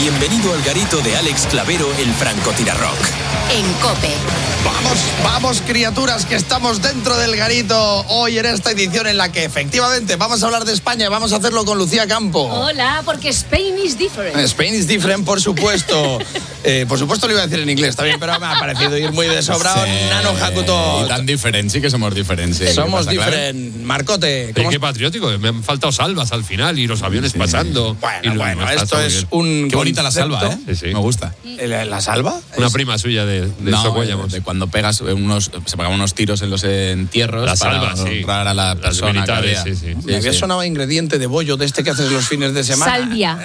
Bienvenido al garito de Alex Clavero, el francotirarrock. En COPE. Vamos, criaturas, que estamos dentro del garito hoy en esta edición en la que efectivamente vamos a hablar de España y vamos a hacerlo con Lucía Campo. Hola, porque Spain is different. Spain is different, por supuesto. Por supuesto lo iba a decir en inglés también, pero me ha parecido ir muy de sobrado. Sí, Nano Hakuto. Y tan diferente, sí que somos diferentes. Sí. Somos diferentes. Marcote. Qué patriótico, me han faltado salvas al final y los aviones pasando. Bueno, esto es un Qué bonita la salva, ¿eh? Sí, sí. Me gusta. ¿La salva? Una prima suya de Socuéllamos. De cuando pegas se pegaban unos tiros en los entierros La para salva, sí. honrar a la Las persona militares, que había. sí. Me había sonado ingrediente de bollo de este que haces los fines de semana. Salvia.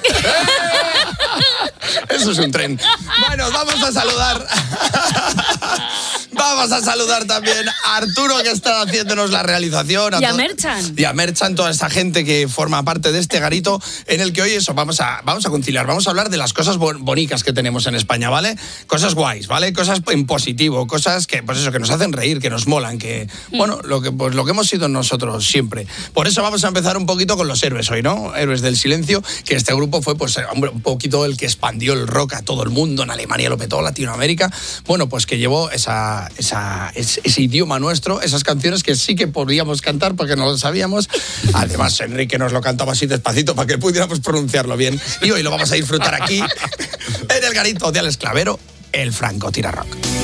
Eso es un tren. Bueno, vamos a saludar. Vamos a saludar también a Arturo, que está haciéndonos la realización. Y a Merchan. Y a Merchan, toda esta gente que forma parte de este garito en el que hoy vamos a conciliar, vamos a hablar de las cosas bonitas que tenemos en España, ¿vale? Cosas guays, ¿vale? Cosas en positivo, cosas que, pues eso, que nos hacen reír, que nos molan, que, bueno, lo que hemos sido nosotros siempre. Por eso vamos a empezar un poquito con los héroes hoy, ¿no? Héroes del silencio, que este grupo fue, pues, hombre, un poquito el que expandió el rock a todo el mundo, en Alemania lo petó, Latinoamérica, bueno, pues que llevó ese idioma nuestro, esas canciones que sí que podíamos cantar porque no lo sabíamos. Además, Enrique nos lo cantaba así despacito para que pudiéramos pronunciarlo bien. Y hoy lo vamos a disfrutar aquí, en el garito de Alex Clavero, el francotirarrock.